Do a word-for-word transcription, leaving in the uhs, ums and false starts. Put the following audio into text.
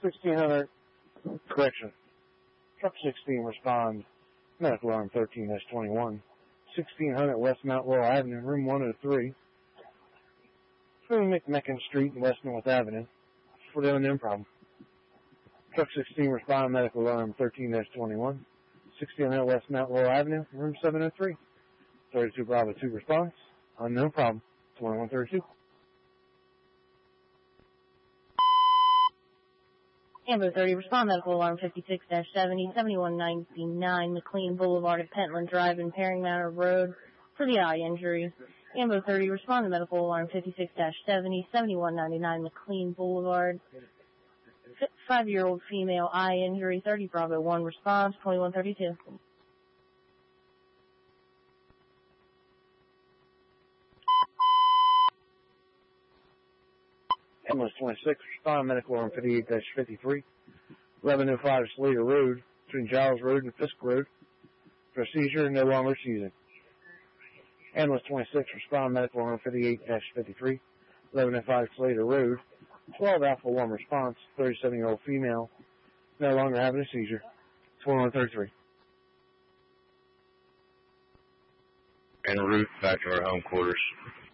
sixteen hundred, correction. Truck sixteen responds. Medical alarm thirteen dash twenty-one. sixteen hundred West Mount Laurel Avenue, room one oh three. Between McMecken Street and West North Avenue. For the unknown problem. Truck sixteen respond. Medical alarm thirteen dash twenty-one. sixteen hundred West Mount Laurel Avenue, room seven oh three. thirty-two Bravo two response. Unknown problem. twenty-one thirty-two. Amber thirty, respond medical alarm fifty-six dash seventy, seventy-one ninety-nine McLean Boulevard at Pentland Drive and Paring Manor Road for the eye injury. Amber thirty, respond to medical alarm fifty-six dash seventy, seventy-one ninety-nine McLean Boulevard. Five-year-old female eye injury, thirty Bravo one response, twenty-one thirty-two. Ambulance twenty-six, respond medical alarm fifty-eight dash fifty-three, eleven oh five Slater Road, between Giles Road and Fisk Road. Procedure no longer using. Ambulance twenty-six, respond medical alarm fifty-eight dash fifty-three, eleven oh five Slater Road, twelve Alpha one response, thirty-seven-year-old female, no longer having a seizure, twenty-one thirty-three. En route back to our home quarters.